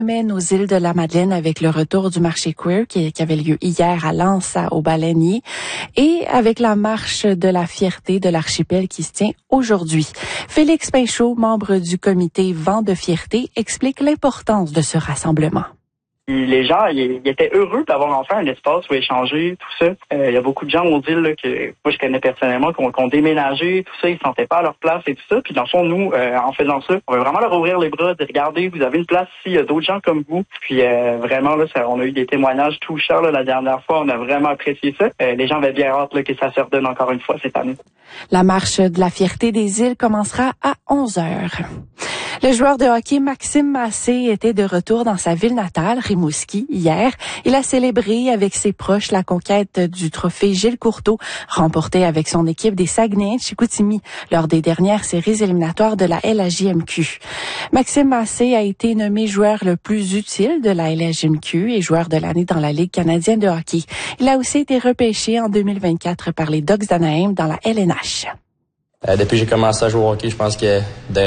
Mène aux îles de la Madeleine avec le retour du marché queer qui avait lieu hier à Lens au Baleinier et avec la marche de la fierté de l'archipel qui se tient aujourd'hui. Félix Pinchot, membre du comité Vent de fierté, explique l'importance de ce rassemblement. Les gens, ils étaient heureux d'avoir enfin un espace où échanger, tout ça. Il y a beaucoup de gens aux îles là, que moi je connais personnellement, qui ont déménagé, tout ça, ils se sentaient pas à leur place et tout ça. Puis dans le fond, nous, en faisant ça, on veut vraiment leur ouvrir les bras, de regarder, vous avez une place ici, il y a d'autres gens comme vous. Puis vraiment, là, on a eu des témoignages touchants là, la dernière fois, on a vraiment apprécié ça. Les gens avaient bien hâte là, que ça se redonne encore une fois cette année. La marche de la fierté des îles commencera à 11h. Le joueur de hockey Maxime Massé était de retour dans sa ville natale, Rimouski, hier. Il a célébré avec ses proches la conquête du trophée Gilles Courteau, remporté avec son équipe des Saguenayens de Chicoutimi lors des dernières séries éliminatoires de la LHJMQ. Maxime Massé a été nommé joueur le plus utile de la LHJMQ et joueur de l'année dans la Ligue canadienne de hockey. Il a aussi été repêché en 2024 par les Ducks d'Anaheim dans la LNH. Depuis que j'ai commencé à jouer au hockey, je pense que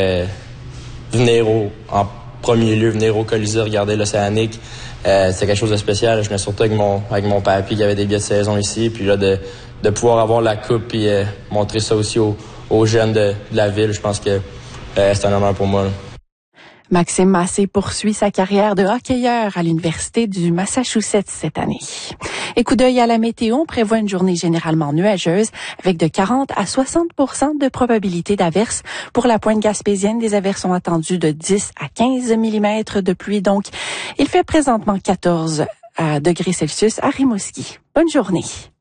en premier lieu, venir au Colisée, regarder l'Océanique, c'était quelque chose de spécial. Je venais surtout avec mon papy qui avait des billets de saison ici. Puis là, de pouvoir avoir la coupe et montrer ça aussi aux jeunes de la ville, je pense que c'est un honneur pour moi. Là. Maxime Massé poursuit sa carrière de hockeyeur à l'Université du Massachusetts cette année. Et coup d'œil à la météo, on prévoit une journée généralement nuageuse avec de 40 à 60% de probabilité d'averses. Pour la pointe gaspésienne, des averses sont attendues de 10 à 15 mm de pluie. Donc, il fait présentement 14 degrés Celsius à Rimouski. Bonne journée.